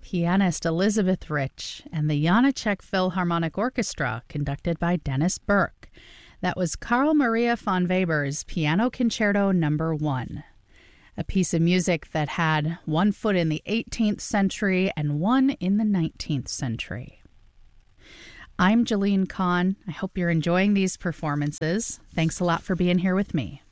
pianist Elizabeth Rich, and the Janáček Philharmonic Orchestra, conducted by Dennis Burke. That was Carl Maria von Weber's Piano Concerto No. 1, a piece of music that had one foot in the 18th century and one in the 19th century. I'm Jalene Kahn. I hope you're enjoying these performances. Thanks a lot for being here with me.